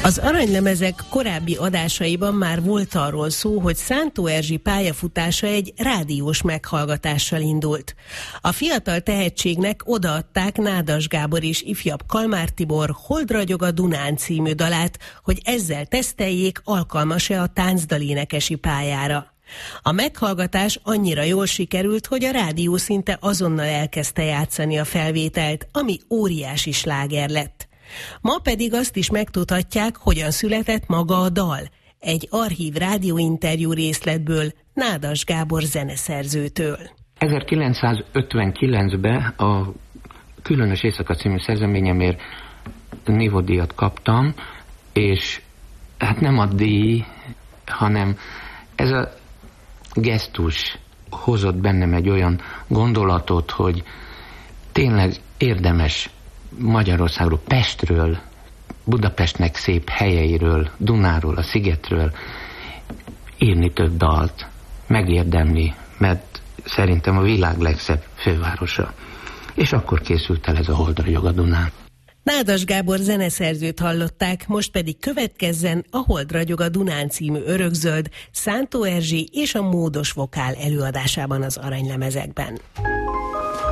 Az Aranylemezek korábbi adásaiban már volt arról szó, hogy Szántó Erzsi pályafutása egy rádiós meghallgatással indult. A fiatal tehetségnek odaadták Nádas Gábor és ifjabb Kalmár Tibor Hold ragyog a Dunán című dalát, hogy ezzel teszteljék, alkalmas-e a táncdalénekesi pályára. A meghallgatás annyira jól sikerült, hogy a rádió szinte azonnal elkezdte játszani a felvételt, ami óriási sláger lett. Ma pedig azt is megtudhatják, hogyan született maga a dal. Egy archív rádióinterjú részletből Nádas Gábor zeneszerzőtől. 1959-ben a Különös Éjszaka című szerzeményemért Nívódíjat kaptam, és hát nem a díj, hanem ez a gesztus hozott bennem egy olyan gondolatot, hogy tényleg érdemes Magyarországról, Pestről, Budapestnek szép helyeiről, Dunáról, a Szigetről írni több dalt, megérdemli, mert szerintem a világ legszebb fővárosa. És akkor készült el ez a Hold ragyog a Dunán. Nádas Gábor zeneszerzőt hallották, most pedig következzen a Hold ragyog a Dunán című örökzöld Szántó Erzsi és a módos vokál előadásában az Aranylemezekben.